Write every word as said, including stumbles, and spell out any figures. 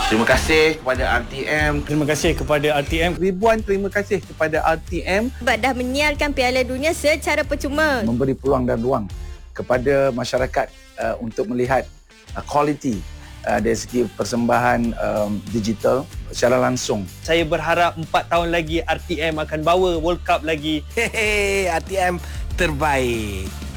Terima kasih kepada R T M. Terima kasih kepada R T M. Ribuan terima kasih kepada R T M sebab dah menyiarkan Piala Dunia secara percuma. Memberi peluang dan ruang kepada masyarakat uh, untuk melihat uh, quality uh, dari segi persembahan um, digital secara langsung. Saya berharap empat tahun lagi R T M akan bawa World Cup lagi. Hehe, R T M terbaik.